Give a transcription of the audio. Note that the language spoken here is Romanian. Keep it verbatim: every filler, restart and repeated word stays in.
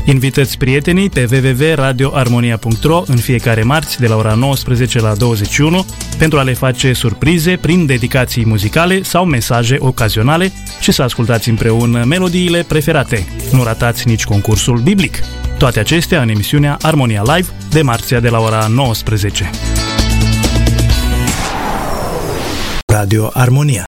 Invitați prietenii pe w w w punct radio armonia punct r o în fiecare marți de la ora nouăsprezece la douăzeci și unu pentru a le face surprize prin dedicații muzicale sau mesaje ocazionale și să ascultați împreună melodiile preferate. Nu ratați nici concursul biblic. Toate acestea în emisiunea Armonia Live de marțea de la ora nouăsprezece. Radio Armonia.